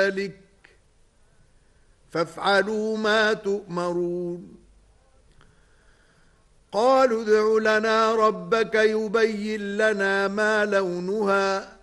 ذلك فافعلوا ما تؤمرون قالوا ادع لنا ربك يبين لنا ما لونها